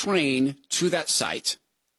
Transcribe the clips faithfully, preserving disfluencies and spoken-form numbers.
train to that site.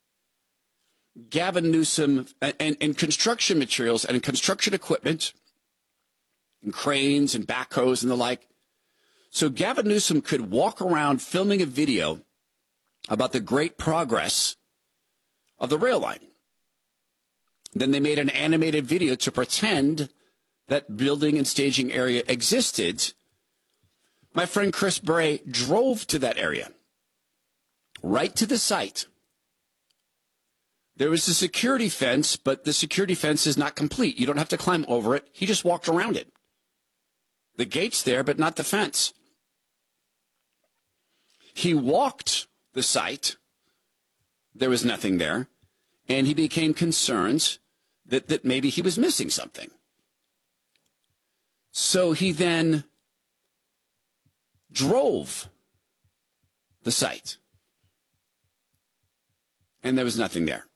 Gavin Newsom and, and construction materials and construction equipment and cranes and backhoes and the like. So Gavin Newsom could walk around filming a video about the great progress of the rail line. Then they made an animated video to pretend that building and staging area existed. My friend Chris Bray drove to that area, right to the site. There was a security fence, but the security fence is not complete. You don't have to climb over it. He just walked around it. The gate's there, but not the fence. He walked the site. There was nothing there. And he became concerned that, that maybe he was missing something. So he then drove the site. And there was nothing there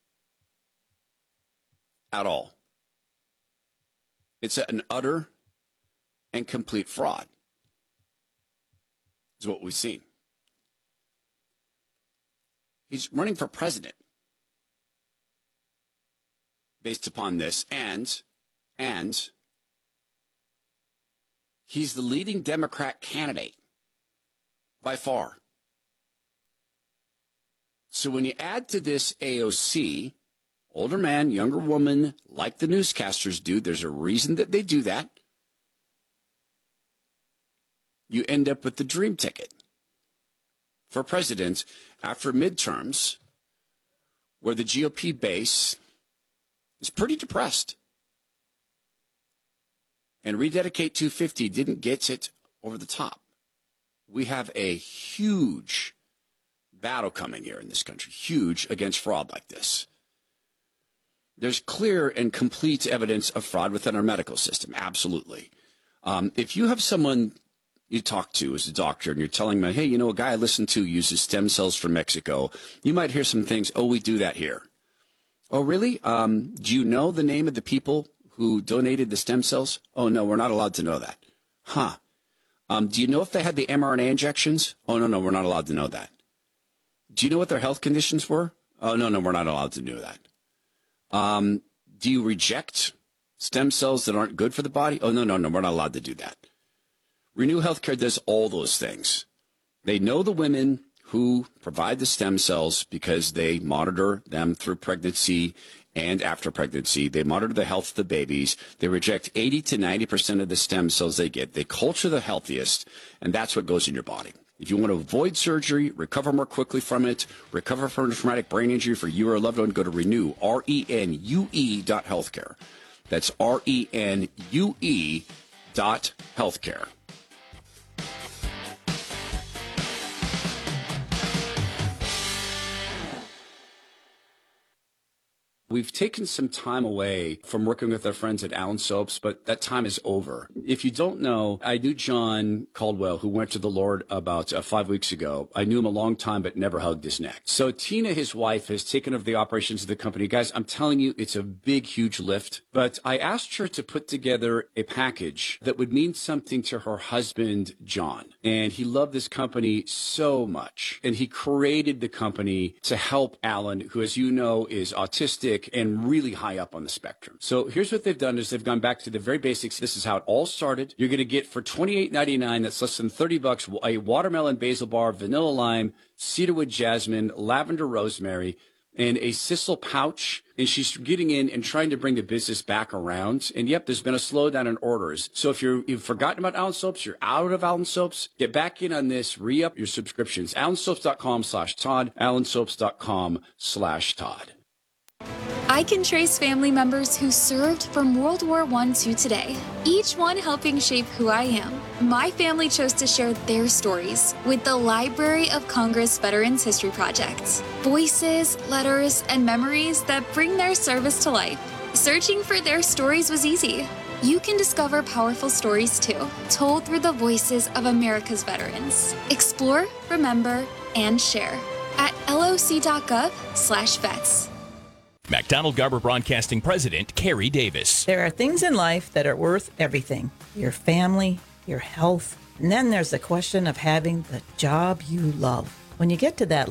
at all. It's an utter and complete fraud, is what we've seen. He's running for president based upon this, and, and he's the leading Democrat candidate by far. So when you add to this A O C, older man, younger woman, like the newscasters do, there's a reason that they do that. You end up with the dream ticket for president after midterms, where the G O P base is pretty depressed. And Rededicate two fifty didn't get it over the top. We have a huge battle coming here in this country, huge, against fraud like this. There's clear and complete evidence of fraud within our medical system, absolutely. Um, if you have someone you talk to as a doctor and you're telling them, hey, you know, a guy I listen to uses stem cells from Mexico, you might hear some things, oh, we do that here. Oh, really? Um, do you know the name of the people who donated the stem cells? Oh, no, we're not allowed to know that. Huh. Um, do you know if they had the M R N A injections? Oh, no, no, we're not allowed to know that. Do you know what their health conditions were? Oh, no, no, we're not allowed to know that. Um, do you reject stem cells that aren't good for the body? Oh, no, no, no, we're not allowed to do that. Renew Healthcare does all those things. They know the women who provide the stem cells because they monitor them through pregnancy and after pregnancy. They monitor the health of the babies. They reject eighty to ninety percent of the stem cells they get. They culture the healthiest, and that's what goes in your body. If you want to avoid surgery, recover more quickly from it, recover from a traumatic brain injury for you or a loved one, go to Renew, R E N U E dot healthcare. That's R E N U E dot healthcare. We've taken some time away from working with our friends at Allen Soaps, but that time is over. If you don't know, I knew John Caldwell, who went to the Lord about uh, five weeks ago. I knew him a long time, but never hugged his neck. So Tina, his wife, has taken over the operations of the company. Guys, I'm telling you, it's a big, huge lift. But I asked her to put together a package that would mean something to her husband, John. And he loved this company so much. And he created the company to help Alan, who, as you know, is autistic and really high up on the spectrum. So here's what they've done is they've gone back to the very basics. This is how it all started. You're going to get for twenty-eight ninety-nine, that's less than thirty bucks, a watermelon basil bar, vanilla lime, cedarwood jasmine, lavender rosemary, and a sisal pouch. And she's getting in and trying to bring the business back around. And yep, there's been a slowdown in orders. So if you're, you've forgotten about Allen Soaps, you're out of Allen Soaps, get back in on this, re-up your subscriptions. allensoaps.com slash Todd, allensoaps.com slash Todd. I can trace family members who served from World War One to today, each one helping shape who I am. My family chose to share their stories with the Library of Congress Veterans History Project. Voices, letters, and memories that bring their service to life. Searching for their stories was easy. You can discover powerful stories too, told through the voices of America's veterans. Explore, remember, and share at loc.gov slash vets. McDonald Garber Broadcasting President Carrie Davis. There are things in life that are worth everything. Your family, your health, and then there's the question of having the job you love. When you get to that